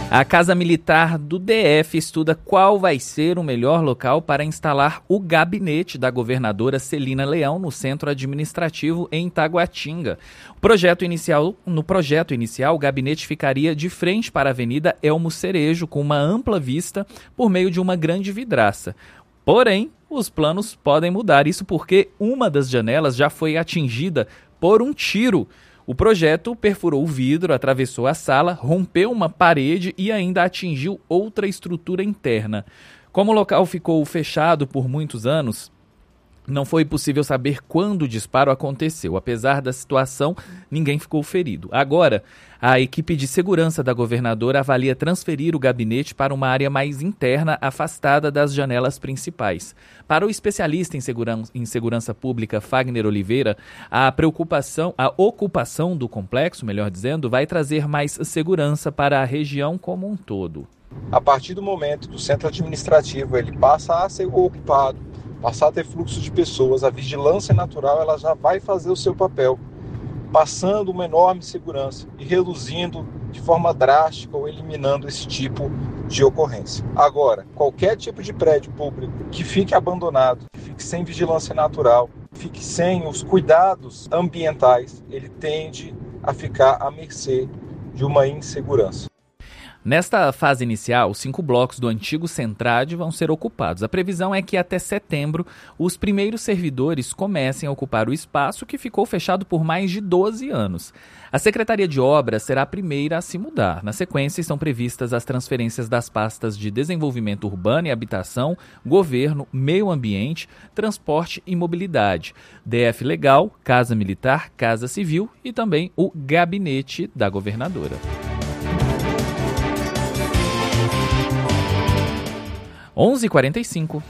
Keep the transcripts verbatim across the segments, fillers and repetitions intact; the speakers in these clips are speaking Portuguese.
A Casa Militar do D F estuda qual vai ser o melhor local para instalar o gabinete da governadora Celina Leão no centro administrativo em Taguatinga. O projeto inicial, no projeto inicial, o gabinete ficaria de frente para a Avenida Elmo Cerejo, com uma ampla vista por meio de uma grande vidraça. Porém, os planos podem mudar, isso porque uma das janelas já foi atingida por um tiro. O projeto perfurou o vidro, atravessou a sala, rompeu uma parede e ainda atingiu outra estrutura interna. Como o local ficou fechado por muitos anos, não foi possível saber quando o disparo aconteceu. Apesar da situação, ninguém ficou ferido. Agora, a equipe de segurança da governadora avalia transferir o gabinete para uma área mais interna, afastada das janelas principais. Para o especialista em segurança, em segurança pública, Fagner Oliveira, a preocupação, a ocupação do complexo, melhor dizendo, vai trazer mais segurança para a região como um todo. A partir do momento que o centro administrativo ele passa a ser ocupado, passar a ter fluxo de pessoas, a vigilância natural ela já vai fazer o seu papel, passando uma enorme segurança e reduzindo de forma drástica ou eliminando esse tipo de ocorrência. Agora, qualquer tipo de prédio público que fique abandonado, que fique sem vigilância natural, fique sem os cuidados ambientais, ele tende a ficar à mercê de uma insegurança. Nesta fase inicial, os cinco blocos do antigo Centrade vão ser ocupados. A previsão é que até setembro, os primeiros servidores comecem a ocupar o espaço que ficou fechado por mais de doze anos. A Secretaria de Obras será a primeira a se mudar. Na sequência, estão previstas as transferências das pastas de Desenvolvimento Urbano e Habitação, Governo, Meio Ambiente, Transporte e Mobilidade, D F Legal, Casa Militar, Casa Civil e também o Gabinete da Governadora. onze e quarenta e cinco.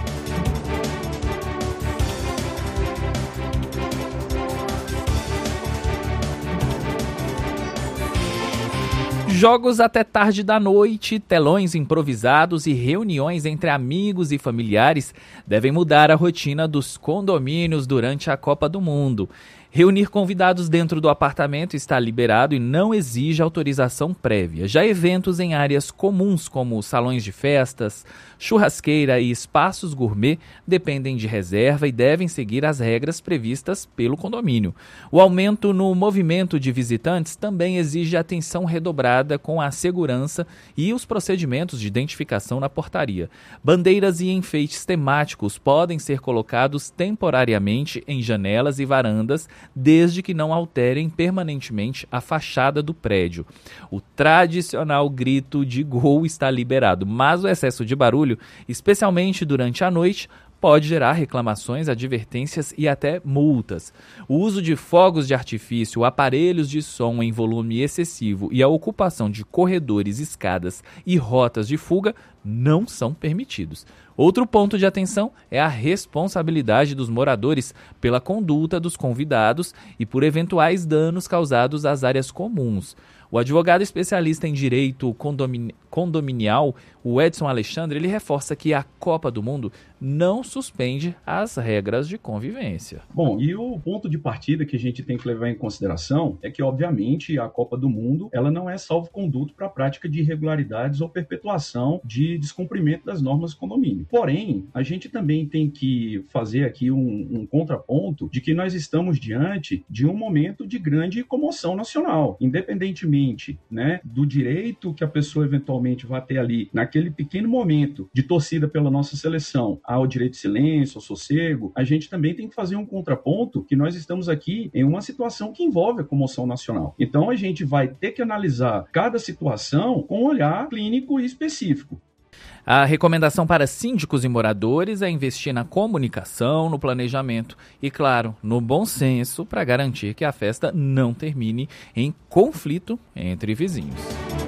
Jogos até tarde da noite, telões improvisados e reuniões entre amigos e familiares devem mudar a rotina dos condomínios durante a Copa do Mundo. Reunir convidados dentro do apartamento está liberado e não exige autorização prévia. Já eventos em áreas comuns, como salões de festas, churrasqueira e espaços gourmet, dependem de reserva e devem seguir as regras previstas pelo condomínio. O aumento no movimento de visitantes também exige atenção redobrada com a segurança e os procedimentos de identificação na portaria. Bandeiras e enfeites temáticos podem ser colocados temporariamente em janelas e varandas, desde que não alterem permanentemente a fachada do prédio. O tradicional grito de gol está liberado, mas o excesso de barulho, especialmente durante a noite, pode gerar reclamações, advertências e até multas. O uso de fogos de artifício, aparelhos de som em volume excessivo e a ocupação de corredores, escadas e rotas de fuga não são permitidos. Outro ponto de atenção é a responsabilidade dos moradores pela conduta dos convidados e por eventuais danos causados às áreas comuns. O advogado especialista em direito condomini- condominial, o Edson Alexandre, ele reforça que a Copa do Mundo não suspende as regras de convivência. Bom, e o ponto de partida que a gente tem que levar em consideração é que, obviamente, a Copa do Mundo ela não é salvo-conduto para a prática de irregularidades ou perpetuação de descumprimento das normas do condomínio. Porém, a gente também tem que fazer aqui um, um contraponto de que nós estamos diante de um momento de grande comoção nacional, independentemente, né, do direito que a pessoa eventualmente vai ter ali naquele pequeno momento de torcida pela nossa seleção ao direito de silêncio, ao sossego. A gente também tem que fazer um contraponto que nós estamos aqui em uma situação que envolve a comoção nacional. Então a gente vai ter que analisar cada situação com um olhar clínico e específico. A recomendação para síndicos e moradores é investir na comunicação, no planejamento e, claro, no bom senso para garantir que a festa não termine em conflito entre vizinhos.